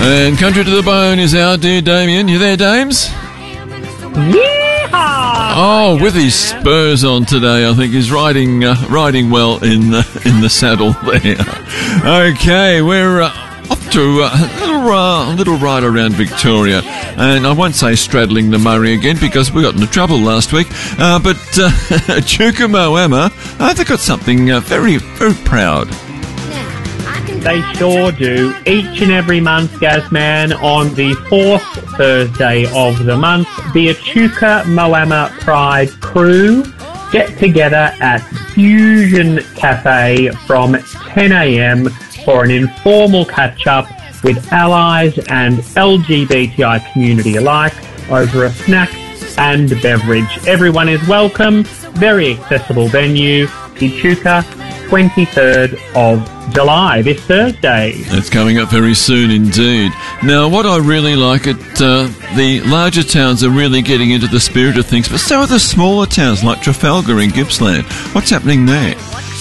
And Country to the Bone is out, dear Damien. You there, Dames? Yeehaw! Oh, with his spurs on today, I think he's riding well in the saddle there. Okay, we're off to a little ride around Victoria, and I won't say straddling the Murray again because we got into trouble last week. But Echuca Moama, they've got something very, very proud. They sure do. Each and every month, Gazman, on the fourth Thursday of the month, the Echuca Moama Pride crew get together at Fusion Cafe from 10 a.m. for an informal catch-up with allies and LGBTI community alike over a snack and beverage. Everyone is welcome. Very accessible venue. Echuca, 23rd of July, this Thursday. It's coming up very soon indeed. Now, what I really like the larger towns are really getting into the spirit of things, but so are the smaller towns like Trafalgar in Gippsland. What's happening there?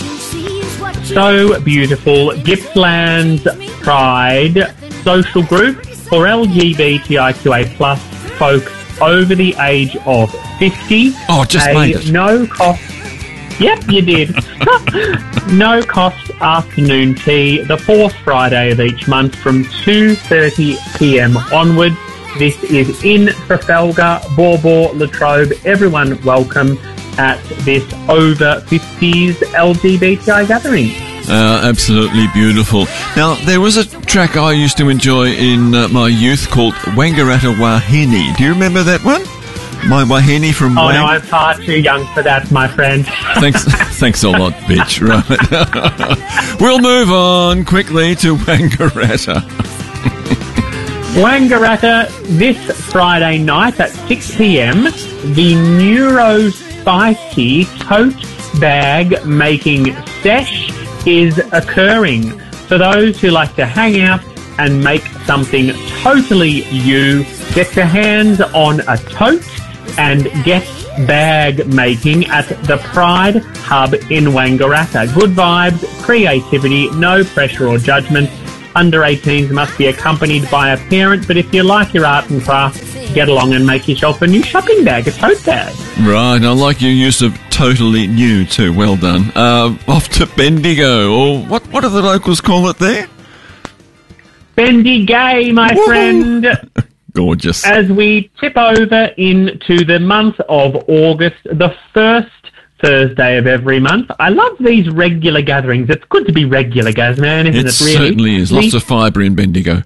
So beautiful. Gippsland's Pride social group for LGBTIQA plus folks over the age of 50. Oh, just made it. No cost. Yep, you did. No cost afternoon tea, the fourth Friday of each month from 2:30 p.m. onwards. This is in Trafalgar, Bawbaw, Latrobe. Everyone welcome at this over 50s LGBTI gathering. Absolutely beautiful. Now, there was a track I used to enjoy in my youth called Wangaratta Wahine. Do you remember that one? My Wahine from Oh, no, I'm far too young for that, my friend. Thanks a lot, bitch. Right. We'll move on quickly to Wangaratta. Wangaratta, this Friday night at 6 p.m, the Neuro Spicy Tote Bag Making Sesh is occurring. For those who like to hang out and make something totally you, get your hands on a tote and get bag making at the Pride Hub in Wangaratta. Good vibes, creativity, no pressure or judgment. Under 18s must be accompanied by a parent, but if you like your art and craft, get along and make yourself a new shopping bag, a tote bag. Right, I like your use of totally new too, well done. Off to Bendigo, or what do the locals call it there? Bendigay, my friend. Gorgeous. As we tip over into the month of August, the first Thursday of every month. I love these regular gatherings. It's good to be regular, Gazman, isn't it, really? It certainly is. Lots of fibre in Bendigo.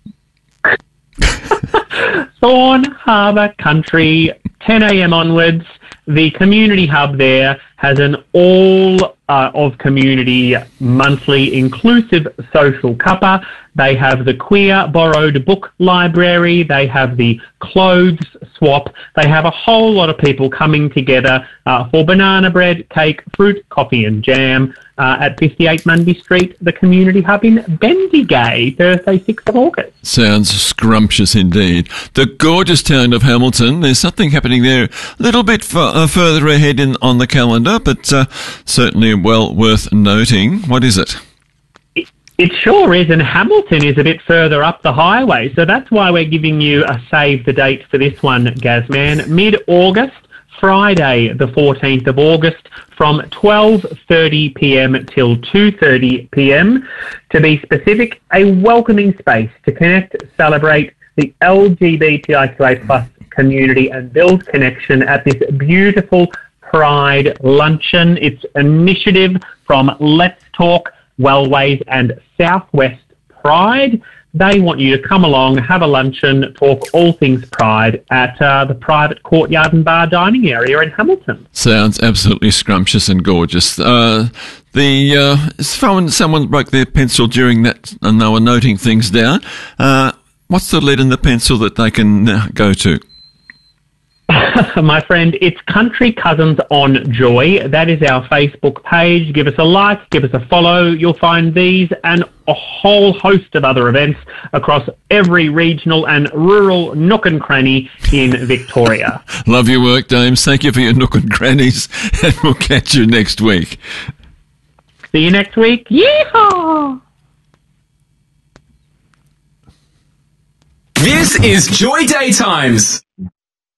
Thorn Harbour Country, 10 a.m. onwards. The community hub there has an all of community monthly inclusive social cuppa. They have the queer borrowed book library. They have the clothes swap. They have a whole lot of people coming together for banana bread, cake, fruit, coffee and jam at 58 Mundy Street, the community hub in Bendigay, Thursday, 6th of August. Sounds scrumptious indeed. The gorgeous town of Hamilton, there's something happening there a little bit further ahead on the calendar, but certainly well worth noting. What is it? It sure is, and Hamilton is a bit further up the highway, so that's why we're giving you a save the date for this one, Gazman. Mid-August, Friday the 14th of August, from 12:30 p.m. till 2:30 p.m. To be specific, a welcoming space to connect, celebrate the LGBTIQA plus community and build connection at this beautiful Pride luncheon. It's initiative from Let's Talk Wellways and Southwest Pride. They want you to come along, have a luncheon, talk all things Pride at the private courtyard and bar dining area in Hamilton. Sounds absolutely scrumptious and gorgeous. Someone broke their pencil during that and they were noting things down. What's the lead in the pencil that they can go to? My friend, it's Country Cousins on Joy. That is our Facebook page. Give us a like, give us a follow. You'll find these and a whole host of other events across every regional and rural nook and cranny in Victoria. Love your work, Dames. Thank you for your nook and crannies, and we'll catch you next week. See you next week. Yeehaw! This is Joy Daytimes.